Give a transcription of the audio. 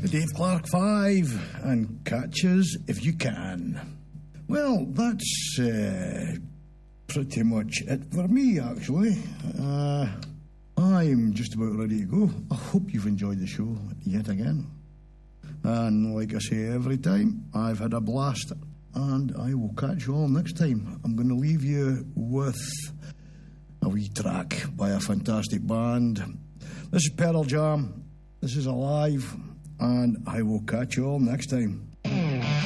The Dave Clark 5, and catch us if you can. Well, that's pretty much it for me, actually. I'm just about ready to go. I hope you've enjoyed the show yet again. And like I say every time, I've had a blast, and I will catch you all next time. I'm going to leave you with a wee track by a fantastic band. This is Pearl Jam. This is Alive, and I will catch you all next time.